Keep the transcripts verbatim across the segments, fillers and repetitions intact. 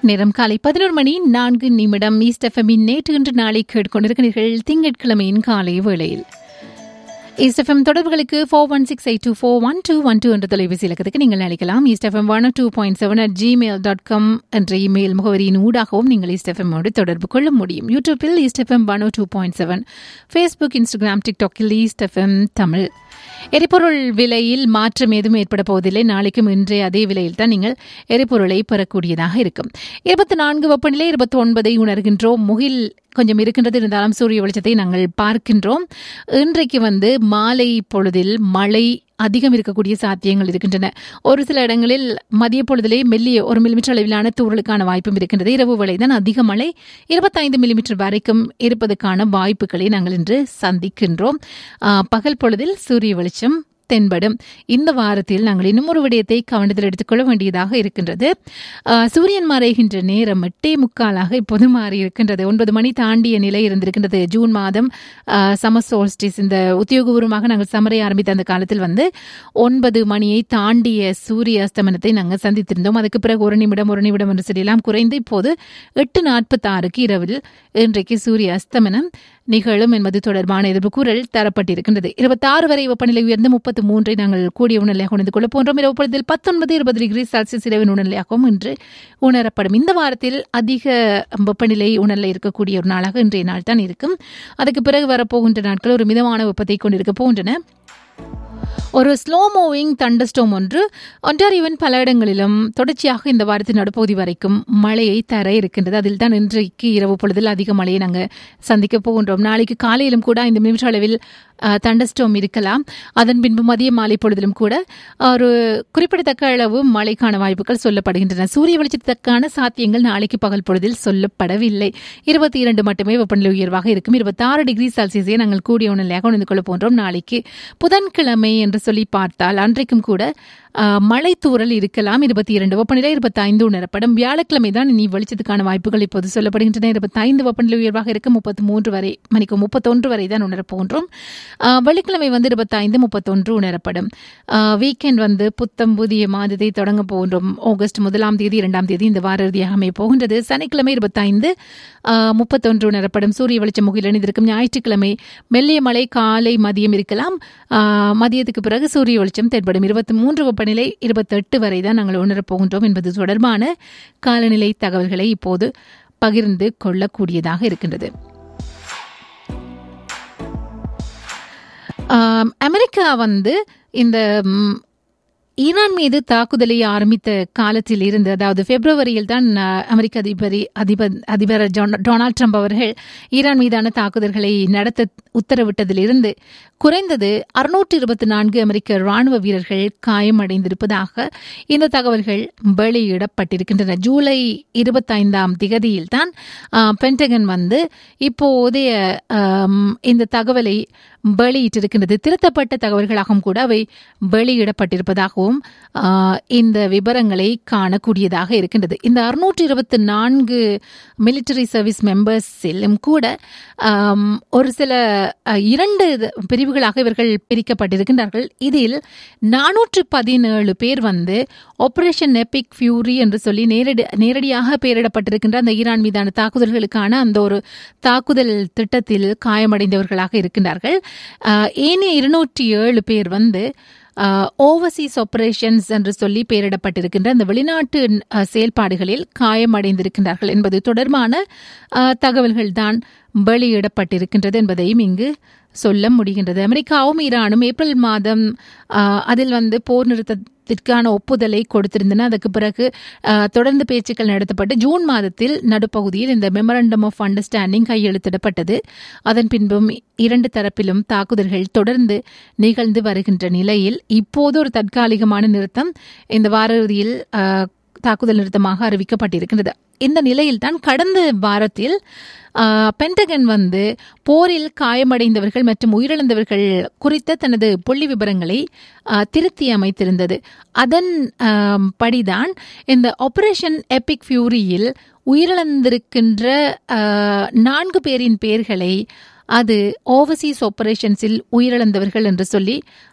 நேரம் காலை பதினோரு மணி நான்கு நிமிடம். ஈஸ்ட் எஃப்எம்மின் நேற்று இன்று நாளை கேட்டுக்கொண்டிருக்கிறீர்கள் திங்கட்கிழமையின் காலை வேளையில். ஈஸ்ட் எஃப்எம் தொடர்புகளுக்கு four one six eight two four one two one two என்ற தொலைபேசி இலக்கத்துக்கு நீங்கள் அழைக்கலாம். East FM one two point seven at Gmail dot com என்ற இமெயில் முகவரியின் ஊடாகவும் நீங்கள் ஈஸ்ட் எஃப்எம்மோடு தொடர்பு கொள்ள முடியும். யூடியூப்பில் east FM one two point seven, Facebook, Instagram, டிக்டாக்கில் east FM Tamil. எரிபொருள் விலையில் மாற்றம் எதுவும் ஏற்பட போவதில்லை. நாளைக்கும் இன்றைய அதே விலையில் தான் நீங்கள் எரிபொருளை பெறக்கூடியதாக இருக்கும். இருபத்தி நான்கு வெப்பநிலை இருபத்தி ஒன்பதை உணர்கின்றோம். முகில் கொஞ்சம் இருக்கின்றது, இருந்தாலும் சூரிய வெளிச்சத்தை நாங்கள் பார்க்கின்றோம். இன்றைக்கு வந்து மாலை பொழுதில் மழை அதிகம் இருக்கக்கூடிய சாத்தியங்கள் இருக்கின்றன. ஒரு சில இடங்களில் மதிய பொழுதிலே மெல்லிய ஒரு மில்லிமீட்டர் அளவிலான தூறலுக்கான வாய்ப்பும் இருக்கின்றது. இரவு வேளை தான் அதிக மழை இருபத்தைந்து மில்லிமீட்டர் வரைக்கும் இருப்பதற்கான வாய்ப்புகளை நாங்கள் இன்று சந்திக்கின்றோம். பகல் பொழுதில் சூரிய வெளிச்சம் தென்படும். இந்த வாரத்தில் நாங்கள் இன்னும் ஒரு விடயத்தை கவனத்தில் எடுத்துக்கொள்ள வேண்டியதாக இருக்கின்றது. சூரியன் மறைகின்ற நேரம் எட்டே முக்காலாக இப்போது மாறி இருக்கின்றது. ஒன்பது மணி தாண்டிய நிலை இருந்திருக்கின்றது. ஜூன் மாதம் சம்மர் சோல்ஸ்டிஸ், இந்த உத்தியோகபூர்வமாக நாங்கள் சமரை ஆரம்பித்த அந்த காலத்தில் வந்து ஒன்பது மணியை தாண்டிய சூரிய அஸ்தமனத்தை நாங்கள் சந்தித்திருந்தோம். அதுக்கு பிறகு ஒரு நிமிடம் ஒரு நிமிடம் என்று சொல்லலாம் குறைந்து இப்போது எட்டு நாற்பத்தி ஆறுக்கு இரவில் இன்றைக்கு சூரிய அஸ்தமனம் நிகழும் என்பது தொடர்பான எதிர்ப்பு கூறல் தரப்பட்டிருக்கின்றது. இருபத்தி ஆறு வரை வெப்பநிலை உயர்ந்து முப்பத்தி மூன்றை நாங்கள் கூடிய உணர்நிலையாக உணர்ந்து கொள்ள போன்றோம். இரவு பொழுதில் பத்தொன்பது இருபது டிகிரி செல்சியஸ் இரவின் உணர்நிலையாகவும் இன்று உணரப்படும். இந்த வாரத்தில் அதிக வெப்பநிலை உணர்நிலை இருக்கக்கூடிய ஒரு நாளாக இன்றைய நாள் தான் இருக்கும். அதுக்கு பிறகு வரப்போகின்ற நாட்கள் ஒரு மிதமான வெப்பத்தை கொண்டிருக்க போகின்றன. ஒரு ஸ்லோ மூவிங் தண்டர்ஸ்டோம் ஒன்று ஒன்டாரியோவின் பல இடங்களிலும் தொடர்ச்சியாக இந்த வாரத்தின் நடுப்பகுதி வரைக்கும் மழையை தர இருக்கின்றது. அதில் தான் இன்றைக்கு இரவு பொழுதில் அதிக மழையை நாங்கள் சந்திக்க போகின்றோம். நாளைக்கு காலையிலும் கூட ஐந்து நிமிஷ அளவில் தண்டர்ஸ்டோம் இருக்கலாம். அதன் பின்பு மதிய மாலை பொழுதிலும் கூட ஒரு குறிப்பிடத்தக்க அளவு மழைக்கான வாய்ப்புகள் சொல்லப்படுகின்றன. சூரிய வெளிச்சத்துக்கான சாத்தியங்கள் நாளைக்கு பகல் பொழுதில் சொல்லப்படவில்லை. இருபத்தி இரண்டு மட்டுமே வெப்பநிலை உயர்வாக இருக்கும். இருபத்தி ஆறு டிகிரி செல்சியஸை நாங்கள் கூடிய உணர்நிலையாக உணர்ந்து கொள்ள போன்றோம். நாளைக்கு புதன்கிழமை என்று சொல்லி பார்த்தால் அன்றைக்கும் கூட மழை தூறல் இருக்கலாம். இருபத்தி இரண்டு வெப்பநிலை இருபத்தி ஐந்து உணரப்படும். வியாழக்கிழமை தான் இனி வெளிச்சத்துக்கான வாய்ப்புகள் இப்போது சொல்லப்படுகின்றன. இருபத்தி ஐந்து வெப்பநிலை உயர்வாக இருக்கும். முப்பத்தி மூன்று வரை மணிக்கு முப்பத்தொன்று வரை தான் உணரப்போன்றோம். வெள்ளிக்கிழமை வந்து இருபத்தி ஐந்து முப்பத்தொன்று உணரப்படும். வீக்கெண்ட் வந்து புத்தம் புதிய மாதத்தை தொடங்க போன்றோம். ஆகஸ்ட் முதலாம் தேதி இரண்டாம் தேதி இந்த வார இறுதியாக அமைய போகின்றது. சனிக்கிழமை இருபத்தி ஐந்து முப்பத்தொன்று உணரப்படும். சூரிய வெளிச்சம் முகில் அணிந்திருக்கும். ஞாயிற்றுக்கிழமை மெல்லிய மழை காலை மதியம் இருக்கலாம். மதியத்துக்கு பிறகு சூரிய வெளிச்சம் தென்படும். இருபத்தி மூன்று வெப்பநிலை இருபத்தி எட்டு வரை தான் நாங்கள் உணரப் போகின்றோம் என்பது தொடர்பான காலநிலை தகவல்களை இப்போது பகிர்ந்து கொள்ளக்கூடியதாக இருக்கின்றது. அமெரிக்கா வந்து இந்த ஈரான் மீது தாக்குதலை ஆரம்பித்த காலத்தில் இருந்து, அதாவது பிப்ரவரியில் தான் அமெரிக்க அதிபர் அதிபர் அதிபர் டொனால்ட் ட்ரம்ப் அவர்கள் ஈரான் மீதான தாக்குதல்களை நடத்த உத்தரவிட்டதிலிருந்து குறைந்தது அறுநூற்று இருபத்தி நான்கு அமெரிக்க ராணுவ வீரர்கள் காயமடைந்திருப்பதாக இந்த தகவல்கள் வெளியிடப்பட்டிருக்கின்றன. ஜூலை இருபத்தி ஐந்தாம் திகதியில் தான் பென்டகன் வந்து இப்போதைய இந்த தகவலை வெளியிட்டிருக்கின்றது. திருத்தப்பட்ட தகவல்களாகவும் கூட அவை வெளியிடப்பட்டிருப்பதாகவும் இந்த விவரங்களை காணக்கூடியதாக இருக்கின்றது. இந்த அறுநூற்று இருபத்தி நான்கு மிலிட்டரி சர்வீஸ் மெம்பர்ஸிலும் கூட ஒரு சில இரண்டு பிரிவுகளாக இவர்கள் பிரிக்கப்பட்டிருக்கின்றார்கள். இதில் நானூற்று பதினேழு பேர் வந்து ஆபரேஷன் எபிக் ஃபியூரி என்று சொல்லி நேரடி நேரடியாக பெயரிடப்பட்டிருக்கின்ற அந்த ஈரான் மீதான தாக்குதல்களுக்கான அந்த ஒரு தாக்குதல் திட்டத்தில் காயமடைந்தவர்களாக இருக்கின்றார்கள். ஏனைய இருநூற்றி ஏழு பேர் வந்து ஓவர்சீஸ் ஆபரேஷன்ஸ் என்று சொல்லி பெயரிடப்பட்டிருக்கின்ற அந்த வெளிநாட்டு செயல்பாடுகளில் காயமடைந்திருக்கின்றார்கள் என்பது தொடர்பான தகவல்கள் தான் வெளியிடப்பட்டிருக்கின்றது என்பதையும் இங்கு சொல்ல முடிகின்றது. அமெரிக்காவும் ஈரானும் ஏப்ரல் மாதம் அதில் வந்து போர் நிறுத்தத்திற்கான ஒப்புதலை கொடுத்திருந்தன. அதுக்கு பிறகு தொடர்ந்து பேச்சுக்கள் நடத்தப்பட்டு ஜூன் மாதத்தில் நடுப்பகுதியில் இந்த மெமரண்டம் ஆஃப் அண்டர்ஸ்டாண்டிங் கையெழுத்திடப்பட்டது. அதன் பின்பும் இரண்டு தரப்பிலும் தாக்குதல்கள் தொடர்ந்து நிகழ்ந்து வருகின்ற நிலையில் இப்போது ஒரு தற்காலிகமான நிறுத்தம் இந்த வார இறுதியில் தாக்குதல் நிறுத்தமாக அறிவிக்கப்பட்டிருக்கின்றது. இந்த நிலையில் தான் கடந்த வாரத்தில் பென்டகன் வந்து போரில் காயமடைந்தவர்கள் மற்றும் உயிரிழந்தவர்கள் குறித்த தனது புள்ளி விவரங்களை திருத்தி அமைத்திருந்தது. அதன் படிதான் இந்த ஆபரேஷன் எபிக் ஃபியூரியில் உயிரிழந்திருக்கின்ற நான்கு பேரின் பெயர்களை அது ஓவர்சீஸ் ஆபரேஷன்ஸில் உயிரிழந்தவர்கள் என்று சொல்லி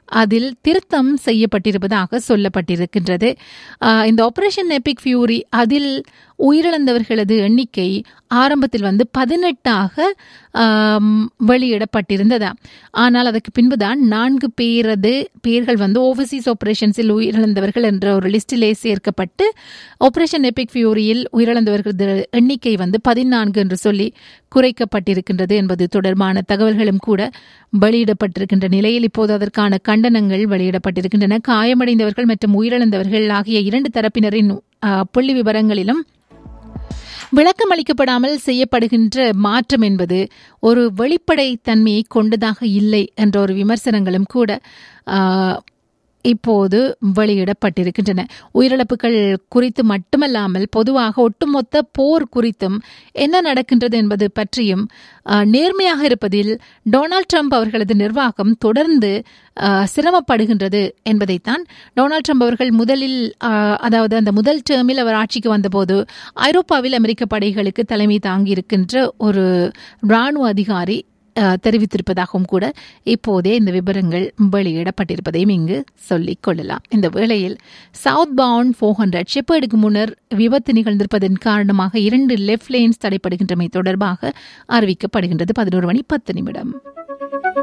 அதில் திருத்தம் செய்யப்பட்டிருப்பதாக சொல்லப்பட்டிருக்கின்றது. இந்த ஆபரேஷன் எபிக் ஃபியூரி அதில் உயிரிழந்தவர்களது எண்ணிக்கை ஆரம்பத்தில் வந்து பதினெட்டாக வெளியிடப்பட்டிருந்ததா. ஆனால் அதற்கு பின்புதான் நான்கு பேரது பேர்கள் வந்து ஓவர்சீஸ் ஆபரேஷன்ஸில் உயிரிழந்தவர்கள் என்ற ஒரு லிஸ்டிலே சேர்க்கப்பட்டு ஆபரேஷன் எபிக் ஃபியூரியில் உயிரிழந்தவர்களது எண்ணிக்கை வந்து பதினான்கு என்று சொல்லி குறைக்கப்பட்டிருக்கின்றது என்பது தொடர்பான தகவல்களும் கூட வெளியிடப்பட்டிருக்கின்ற நிலையில் இப்போது அதற்கான கண்டனங்கள் வெளியிடப்பட்டிருக்கின்றன. காயமடைந்தவர்கள் மற்றும் உயிரிழந்தவர்கள் ஆகிய இரண்டு தரப்பினரின் புள்ளி விவரங்களிலும் விளக்கம் அளிக்கப்படாமல் செய்யப்படுகின்ற மாற்றம் என்பது ஒரு வெளிப்படை தன்மையை கொண்டதாக இல்லை என்ற ஒரு விமர்சனங்களும் கூட இப்போது வெளியிடப்பட்டிருக்கின்றன. உயிரிழப்புகள் குறித்து மட்டுமல்லாமல் பொதுவாக ஒட்டுமொத்த போர் குறித்தும் என்ன நடக்கின்றது என்பது பற்றியும் நேர்மையாக இருப்பதில் டொனால்ட் ட்ரம்ப் அவர்களது நிர்வாகம் தொடர்ந்து சிரமப்படுகின்றது என்பதைத்தான் டொனால்ட் ட்ரம்ப் அவர்கள் முதலில் அதாவது அந்த முதல் டேர்மில் அவர் ஆட்சிக்கு வந்தபோது ஐரோப்பாவில் அமெரிக்க படைகளுக்கு தலைமை தாங்கியிருக்கின்ற ஒரு இராணுவ அதிகாரி தெரிவித்திருப்பதாகவும் கூட இப்போதே இந்த விவரங்கள் வெளியிடப்பட்டிருப்பதையும் இங்கு சொல்லிக் கொள்ளலாம். இந்த வேளையில் சவுத் பவுண்ட் ஃபோர் ஹண்ட்ரட் ஷெப்பர்டுக்கு முன்னர் விபத்து நிகழ்ந்திருப்பதன் காரணமாக இரண்டு லெஃப்ட் லேன்ஸ் தடைப்படுகின்றமை தொடர்பாக அறிவிக்கப்படுகின்றது. பதினோரு மணி பத்து நிமிடம்.